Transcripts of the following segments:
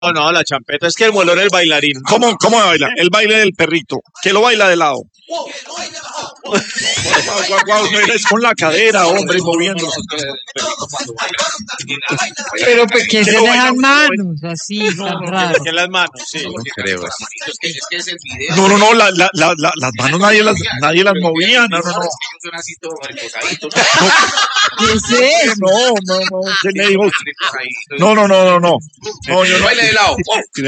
No, no, la champeta es que el muelón es el bailarín. ¿Cómo baila? El baile del perrito. Que lo baila de lado. Guau, no es con la cadera, hombre, moviendo. Pero pues que se dejan manos, así, tan raro. Que las manos, sí. No creo. No, las manos nadie las movía, no. ¿Qué es eso? No, ¿quién le dijo? No. No, yo no. Baile de lado.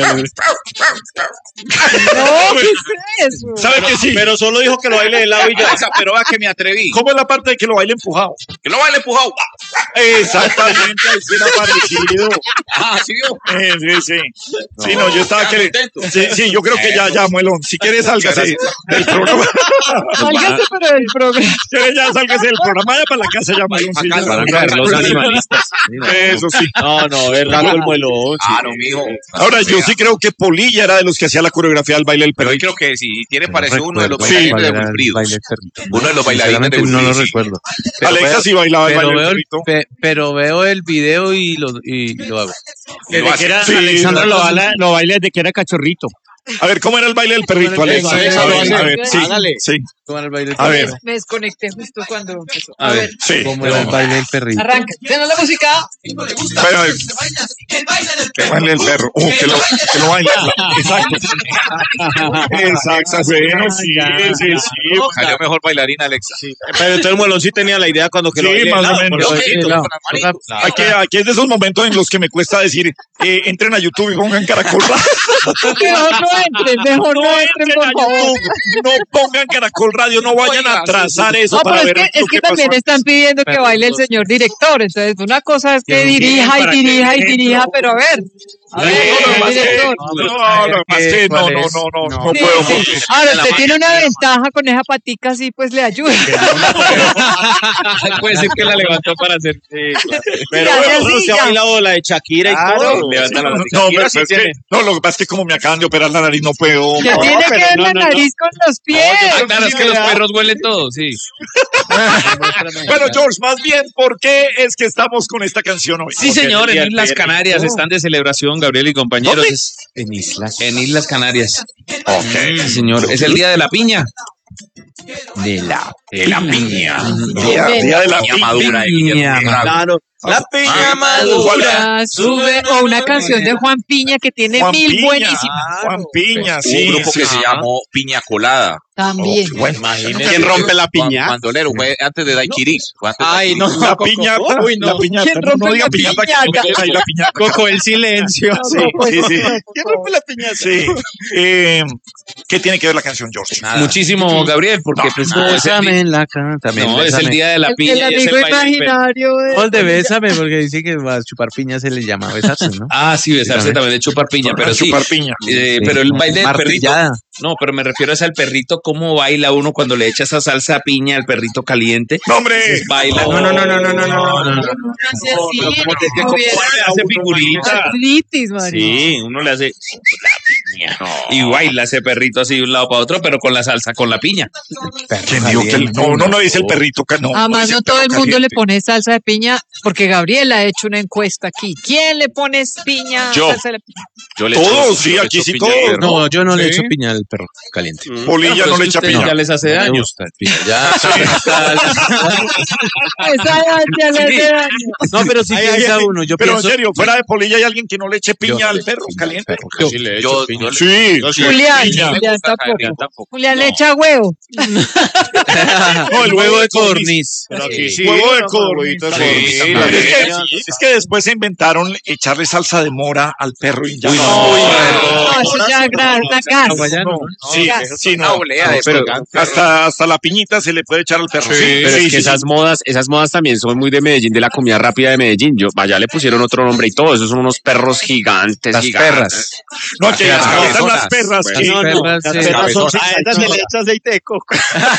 No, ¿qué es eso? ¿Sabe que sí? Pero solo dijo que lo baile de lado y ya. Pero vea que me atreví. ¿Cómo es la parte de que lo baile empujado? Que lo baile empujado. Exactamente, así era parecido. Ah, ¿sí vio? Sí. Sí, no, yo estaba que... Sí, yo creo que ya, Muelón. Si quieres, sálgase del programa. Sálgase, pero del programa. Si quieres, ya sálgase del programa. Ya para la casa, ya, Muelón. Sí, Para caer los animalistas. Eso sí. No, es raro el muelón. Ah, no, mijo. Ahora, yo sí creo que Polilla era de los que hacía la coreografía del baile del Pero perro. hoy creo que sí, tiene parecido uno de los Sí. bailarines de Wilfrido. Uno de los bailarines de No lo Wilfrido. recuerdo. Alexa sí bailaba el baile del perrito. Pero veo el video y lo hago. Desde que era Sí, Alexandra lo baila desde que era cachorrito. A ver, ¿cómo era el baile del perrito, Alexa? A ver, sí. Hágale. Sí. ¿Cómo era el baile del A ver. perrito? Me desconecté justo cuando empezó. A ver, Sí. ¿cómo era el baile del perrito? Arranca. ¿Tienes la música? Bueno, a ver. Que baile el perro. Que lo baile. Exacto. Exacto. Bueno, sí. Salió mejor bailarín, Alexa. Pero entonces el muelón sí tenía la idea cuando que lo Sí, baile de más o lado, menos. por eso- Aquí es de esos momentos en los que me cuesta decir, entren a YouTube y pongan Caracol Radio. Mejor no entren, por favor. No pongan Caracol Radio, no vayan a trazar eso No, para pero ver es lo que que pasó. también están pidiendo que baile el señor director. Entonces, una cosa es que dirija y dirija, pero a ver. A ver, No, director. no Sí, puedo. sí. Ahora, usted tiene una ventaja con esa patica, así pues le ayuda. Puede ser que la levantó para hacer. Pero Ya, bueno, sí, se ha ya. bailado la de Shakira y todo. Levanta la mano. No, pero es que, no, lo que pasa es que como me acaban de operar la nariz, no puedo. Que tiene que ver la nariz con los pies. Claro, es que los perros huelen todo, sí. Bueno, George, más bien, ¿por qué es que estamos con esta canción hoy? Sí, señor, Día en del Islas Perrito. Canarias están de celebración, Gabriel y compañeros. ¿Dónde? En Islas Canarias. Ok. Sí, señor. Es el día de la piña. De la piña. Día de la Piña madura. Piña. Claro. La piña madura. Sube, o una canción de Juan Piña que tiene Juan mil Piña. buenísimas. Juan Piña, Un sí. grupo que se llamó Piña Colada. También. Bueno, ¿Quién rompe la piña? Bandolero, fue antes de Daiquiri. Ay, no. la piña, Uy, no. la piñata, ¿Quién no rompe diga la piñata, que piñata? me queda ahí la piñata. Coco, el silencio. Sí. ¿Quién rompe la piñata? Sí. ¿Qué tiene que ver la canción, George? Nada. Muchísimo, Gabriel, porque pues, Bésame en la cara. También No, es el día de la piña. El y es amigo baile del perro. imaginario de... Gol de bésame, porque dice que a chupar piña se le llama besarse, ¿no? Ah, sí, besarse Sí, también es chupar piña, pero sí. Chupar piña. Pero el baile del perrito. Martillada. No, pero me refiero es al perrito, cómo baila uno cuando le echa esa salsa piña al perrito caliente. ¡No, hombre! Baila. No. Hace figuritas. Artritis, María. Sí, uno le hace la piña. Y baila ese perrito así de un lado para otro, pero con la salsa, con la piña. ¿Quién dijo que no dice el perrito? No, Además, dice no todo el perro mundo le caliente. pone salsa de piña, porque Gabriel ha hecho una encuesta aquí. ¿Quién le pone piña? Yo. salsa de piña? Yo le Todos, echo- sí, yo le aquí echo sí piña todos. al perro. No, yo no le Sí. echo piña al perro caliente. Polilla Pero no es le que echa ustedes piña. ya les hace Me daño. gusta el piña. Ya. Esa ya le hace daño. No, pero si piensa uno, yo Pero en pienso. serio, fuera de Polilla hay alguien que no le eche piña al perro caliente. Yo- Yo- yo- Sí. Julián, piña. Julián tampoco. tampoco. Julián le echa huevo. No, el huevo de codorniz. Pero aquí sí. Huevo de no, codorniz. huevito de Sí, codorniz. la Es que después se inventaron echarle salsa de mora al perro y ya. Uy, no. No, eso ya es gran gas. Hawaiano, ¿no? Sí, gas. sí, Una no. olea de pero- picante. Hasta la piñita se le puede echar al perro. Sí, Pero sí, es que sí, esas modas también son muy de Medellín, de la comida rápida de Medellín. Allá le pusieron otro nombre y todo. Esos son unos perros gigantes, Las gigantes. perras. No, aquí hay Están las perras. Bueno, que- Las perras, Las sí. perras son sin A estas se le echa aceite de coco.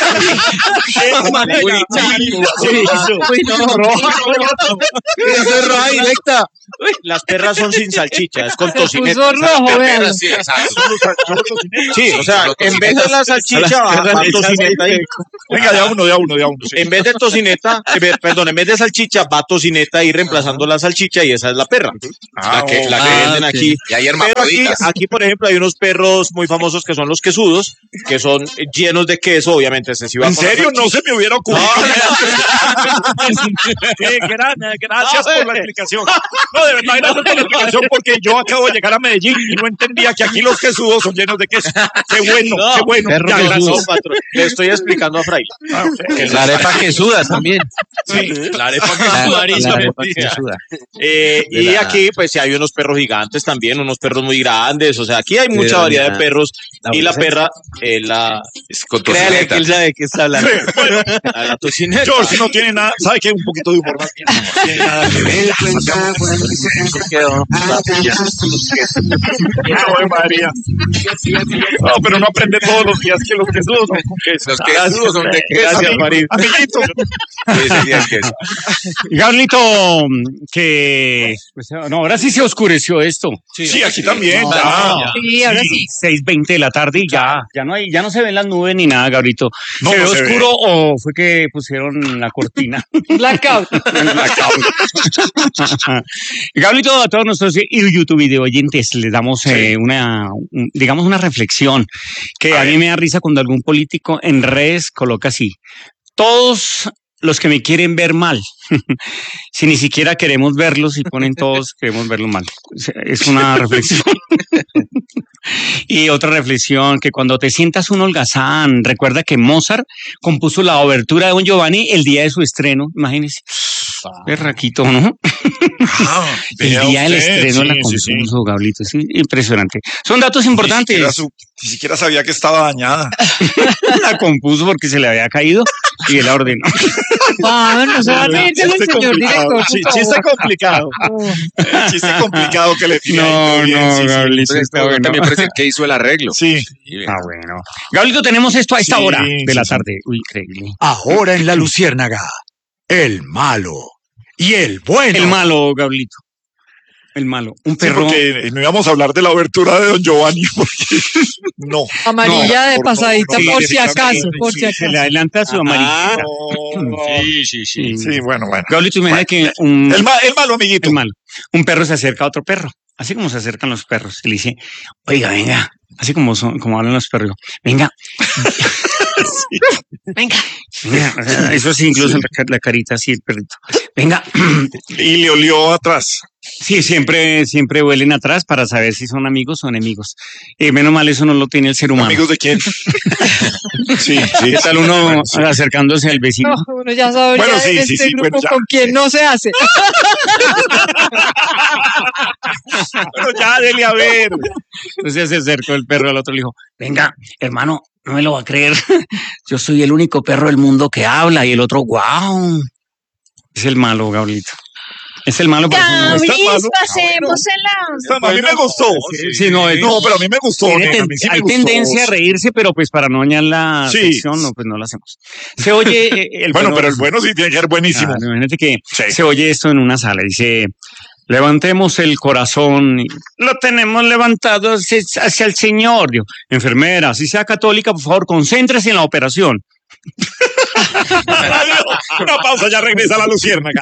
Eso es roja directa. Las perras son sin salchicha, es con Se tocineta. puso rojo, vean. Sí, exacto. Sí, o sea, en vez de la salchicha va tocineta y Venga, de a uno. Sí. en vez de tocineta, perdón, en vez de salchicha va tocineta y reemplazando la salchicha y esa es la perra. La que venden aquí. Y hay Pero aquí, hermafroditas. aquí, por ejemplo, hay unos perros muy famosos que son los quesudos, que son llenos de queso, obviamente. Este sí va ¿En con la serio? No salchicha. se me hubiera ocurrido. Gracias por la explicación. No, de verdad, gracias por la explicación, porque yo acabo de llegar a Medellín y no entendía que aquí los quesudos son llenos de queso. Qué bueno, qué bueno. perro Ya, quesudo. gracias. No, patrón, le estoy explicando a Fray. La arepa que suda también. La arepa que La suda. arepa que suda. Y aquí, pues, sí hay unos perros gigantes también, unos perros muy grandes. O sea, aquí hay mucha la- variedad de perros. la Y la bolsa. perra, la Es con Créale que tocineta. él sabe de qué está hablando. la tocineta. George no tiene nada, ¿sabe qué? Un poquito de humor más bien. No tiene nada que ver. Ave María. No, pero no aprende todos los días que los quesudos son con queso. Los quesudos son de queso. Gracias, María. Amiguito. Ese día es queso. Gablito, que... pues, no, ahora sí se oscureció esto. Sí, aquí también. No, ya. Sí, ahora sí. 6:20 de la tarde y ya no se ven las nubes ni nada, Gabrito. No, ¿Se ve no se oscuro o fue que pusieron la cortina? Blackout. Gablito, a todos nuestros YouTube video oyentes les damos digamos una reflexión que a mí me da risa cuando algún político en redes coloca así: todos los que me quieren ver mal, si ni siquiera queremos verlos y ponen todos queremos verlos mal. Es una reflexión. Y otra reflexión, que cuando te sientas un holgazán, recuerda que Mozart compuso la obertura de Don Giovanni el día de su estreno, imagínese. Berraquito, ¿no? El día del estreno la compuso, Gablito, sí, impresionante. Son datos importantes. Ni siquiera sabía que estaba dañada. La compuso porque se le había caído y él la ordenó. Ah, no se va a reír del Chiste señor complicado, director. sí, por chiste favor. complicado. Chiste complicado que le tiré. Gablito, Pero está bueno. también parece que hizo el arreglo. Sí. Ah, bueno. Gablito, tenemos esto a esta Sí, hora de la sí. tarde. Uy, increíble. Ahora en La Luciérnaga, el malo y el bueno. El malo, Gablito. El malo. Un Sí, perro. porque no íbamos a hablar de la obertura de Don Giovanni, porque no. Amarilla de por pasadita, favor, por sí, si acaso, por si Se le acaso. adelanta su amarillita. Sí. Sí, bueno. Gablito, imagina que un El malo, amiguito. malo. Un perro se acerca a otro perro, así como se acercan los perros. Y le dice: oiga, venga, así como hablan los perros. Venga. Venga. O sea, eso sí, incluso la carita así, el perrito. Venga. Y le olió atrás. Sí, siempre huelen atrás para saber si son amigos o enemigos. Menos mal eso no lo tiene el ser humano. ¿Amigos de quién? Sí. ¿Qué tal uno acercándose al vecino? No, uno ya sabría Bueno, sí, en sí, este sí, grupo bueno, ya. con quién no se hace. Pero ya, dele a ver. Entonces se acercó el perro al otro y le dijo: venga, hermano, no me lo va a creer. Yo soy el único perro del mundo que habla. Y el otro: wow. Es el malo, Gablito. Es el malo. Gablis, pasemos A mí me gustó. Sí, no, pero a mí me gustó. Tiene nena, a mí sí me hay gustó. tendencia a reírse, pero pues para no dañar la Sí. sección, no, pues no lo hacemos. Se oye el Bueno, pero el bueno sí tiene que ser buenísimo. Ah, imagínate que Sí. se oye esto en una sala. Dice: levantemos el corazón. Lo tenemos levantado hacia el Señor. Digo, enfermera, si sea católica, por favor, concéntrese en la operación. Una pausa, ya regresa la Luciérnaga.